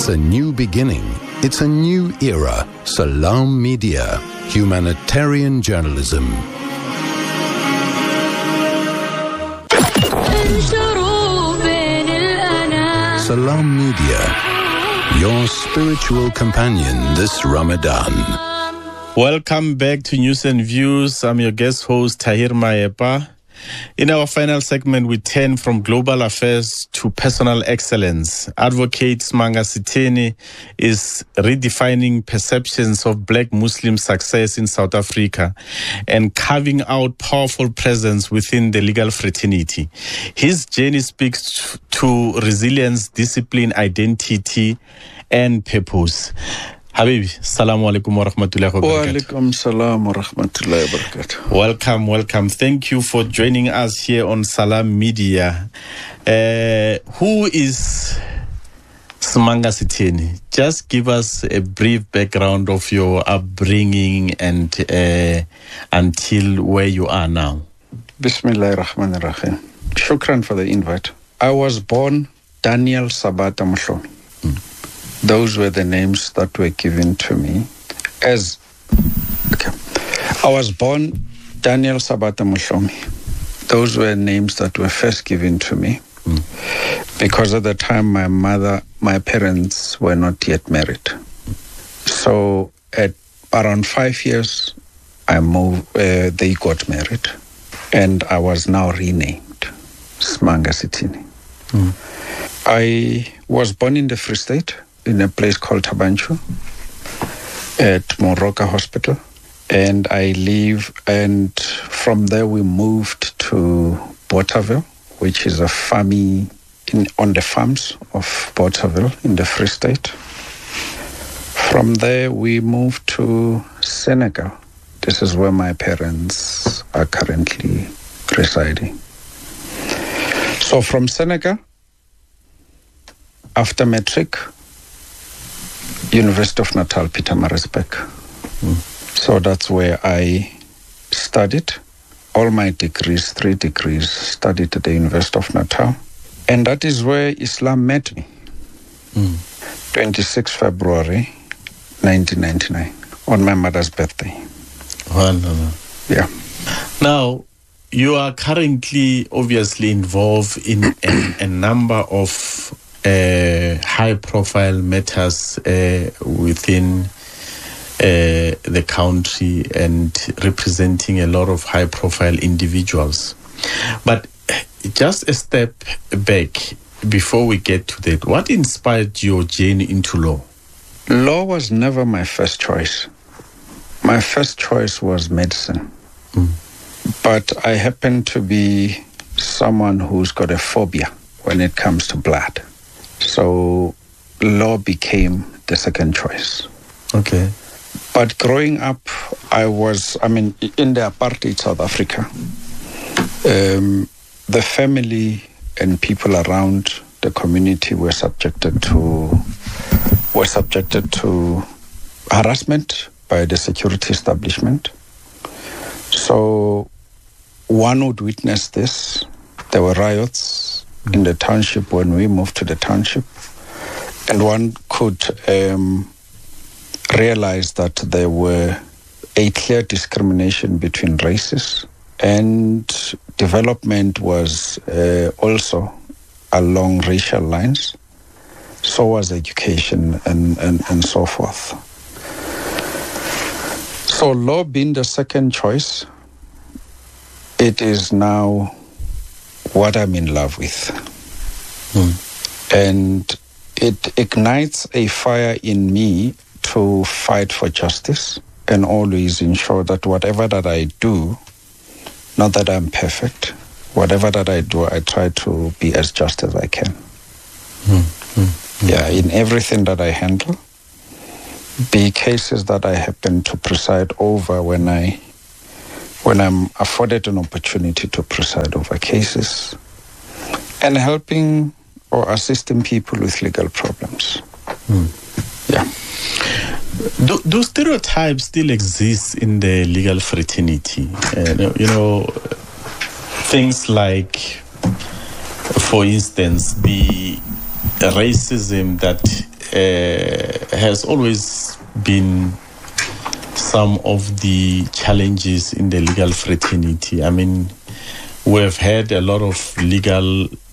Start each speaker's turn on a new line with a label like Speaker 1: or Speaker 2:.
Speaker 1: a new beginning. It's a new era. Salam Media. Humanitarian journalism. Salam Media. Your spiritual companion this Ramadan.
Speaker 2: Welcome back to News and Views. I'm your guest host, Tahir Mayepa. In our final segment, we turn from global affairs to personal excellence. Advocate Smanga Sitheni is redefining perceptions of Black Muslim success in South Africa and carving out powerful presence within the legal fraternity. His journey speaks to resilience, discipline, identity, and purpose. Habibi, Assalamu alaikum wa rahmatullahi wa barakatuh.
Speaker 3: Wa alaikum salam wa rahmatullahi wa barakatuh.
Speaker 2: Welcome. Thank you for joining us here on Salam Media. Who is Smanga Sitheni? Just give us a brief background of your upbringing and until where you are now.
Speaker 3: Bismillahir Rahmanir Rahim. Shukran for the invite. I was born Daniel Sabata Mhlomi. Those were the names that were given to me I was born Daniel Sabata Mhlomi. Those were names that were first given to me because at the time my parents were not yet married. So at around 5 years, they got married and I was now renamed Smanga Sitheni. I was born in the Free State, in a place called Tabanchu at Moroka Hospital. And and from there we moved to Bothaville, which is a farming on the farms of Bothaville in the Free State. From there we moved to Senegal. This is where my parents are currently residing. So from Senegal, after matric, University of Natal, Pietermaritzburg. So that's where I studied all my degrees, 3 degrees, studied at the University of Natal. And that is where Islam met me. 26 February 1999, on my mother's birthday. Yeah.
Speaker 2: Now, you are currently obviously involved in a number of high-profile matters within the country and representing a lot of high-profile individuals. But just a step back before we get to that, what inspired your journey into law?
Speaker 3: Law was never my first choice. My first choice was medicine. But I happen to be someone who's got a phobia when it comes to blood. So law became the second choice.
Speaker 2: Okay.
Speaker 3: But growing up, in the apartheid South Africa, the family and people around the community were subjected to harassment by the security establishment. So one would witness this. There were riots in the township when we moved to the township, and one could realize that there were a clear discrimination between races, and development was also along racial lines. So was education and so forth. So law being the second choice, it is now what I'm in love with. And it ignites a fire in me to fight for justice and always ensure that whatever that I do, not that I'm perfect, whatever that I do, I try to be as just as I can. Yeah, in everything that I handle, be cases that I happen to preside over when I'm afforded an opportunity to preside over cases, and helping or assisting people with legal problems. Yeah.
Speaker 2: Do stereotypes still exist in the legal fraternity? Things like, for instance, the racism that has always been some of the challenges in the legal fraternity. I mean, we have had a lot of legal